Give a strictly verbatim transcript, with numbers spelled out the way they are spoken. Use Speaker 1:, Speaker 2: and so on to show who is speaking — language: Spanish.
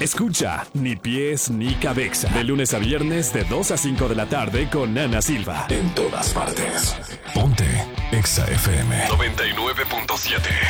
Speaker 1: Escucha Ni Pies Ni Cabeza. De lunes a viernes de dos a cinco de la tarde con Ana Silva.
Speaker 2: En todas partes. Ponte Exa F M noventa y nueve punto siete.